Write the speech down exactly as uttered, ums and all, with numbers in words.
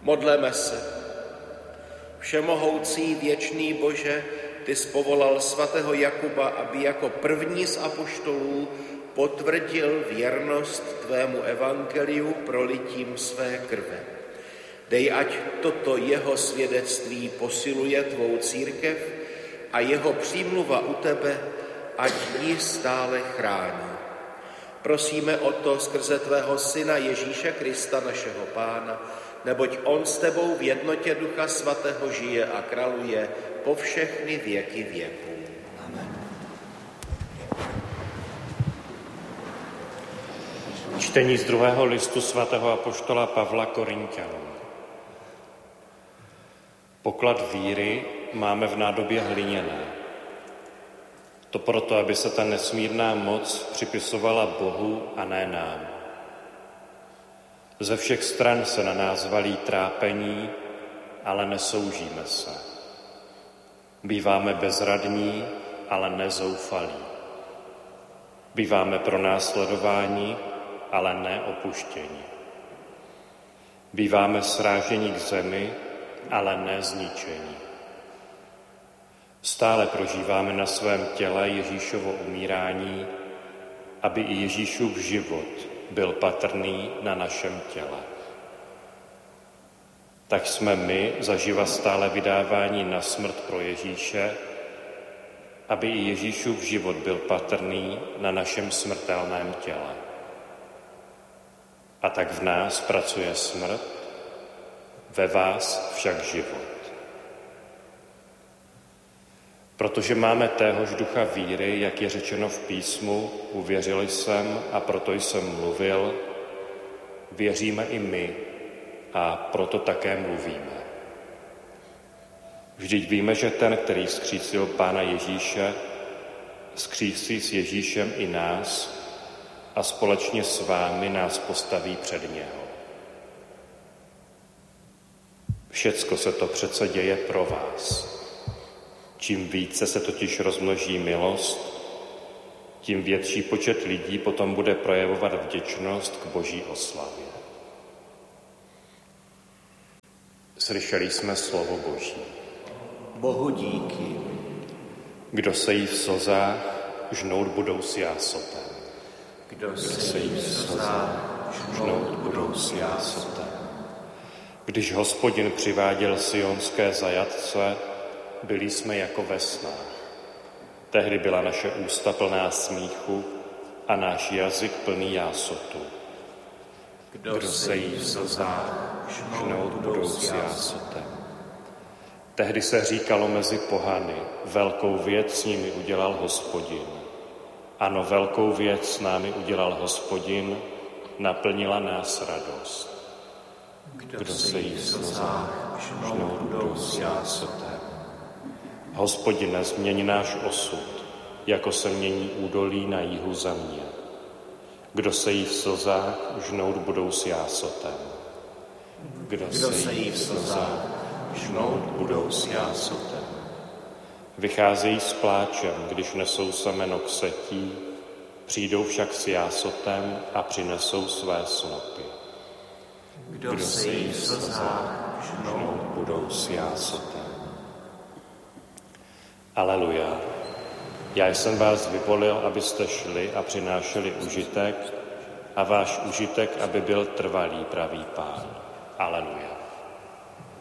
Modleme se. Všemohoucí věčný Bože, ty jsi povolal svatého Jakuba, aby jako první z apoštolů potvrdil věrnost tvému evangeliu prolitím své krve. Dej, ať toto jeho svědectví posiluje tvou církev a jeho přímluva u tebe, ať ji stále chrání. Prosíme o to skrze tvého Syna Ježíše Krista, našeho Pána, neboť on s tebou v jednotě Ducha Svatého žije a králuje po všechny věky věků. Amen. Čtení z druhého listu svatého apoštola Pavla Korinťanům. Poklad víry máme v nádobě hliněné. To proto, aby se ta nesmírná moc připisovala Bohu a ne nám. Ze všech stran se na nás valí trápení, ale nesoužíme se. Býváme bezradní, ale nezoufalí. Býváme pronásledováni, ale neopuštěni. Býváme sráženi k zemi, ale ne zničeni. Stále prožíváme na svém těle Ježíšovo umírání, aby i Ježíšův život byl patrný na našem těle. Tak jsme my zaživa stále vydáváni na smrt pro Ježíše, aby i Ježíšův život byl patrný na našem smrtelném těle. A tak v nás pracuje smrt, ve vás však život. Protože máme téhož ducha víry, jak je řečeno v písmu, uvěřil jsem a proto jsem mluvil, věříme i my a proto také mluvíme. Vždyť víme, že ten, který vzkřísil Pána Ježíše, vzkřísí s Ježíšem i nás a společně s vámi nás postaví před něho. Všecko se to přece děje pro vás. Čím více se totiž rozmnoží milost, tím větší počet lidí potom bude projevovat vděčnost k Boží oslavě. Slyšeli jsme slovo Boží. Bohu díky. Kdo sejí v slzách, žnout budou s jásotem. Kdo sejí v slzách, žnout budou s jásotem. Když Hospodin přiváděl sionské zajatce, byli jsme jako ve snách. Tehdy byla naše ústa plná smíchu a náš jazyk plný jásotu. Kdo sejí v slzách, žnout budou s jásotem. Tehdy se říkalo mezi pohany, velkou věc s nimi udělal Hospodin. Ano, velkou věc s námi udělal Hospodin, naplnila nás radost. Kdo sejí v slzách, žnout budou s jásotem. Hospodine, změň náš osud, jako se mění údolí na jihu země. Kdo sejí v slzách, žnout budou s jásotem. Kdo, Kdo sejí v slzách, žnout budou s jásotem. Vycházejí s pláčem, když nesou semeno k setí, přijdou však s jásotem a přinesou své snopy. Kdo, Kdo sejí v slzách, žnout budou s jásotem. Aleluja. Já jsem vás vyvolil, abyste šli a přinášeli užitek a váš užitek, aby byl trvalý, pravý Pán. Aleluja.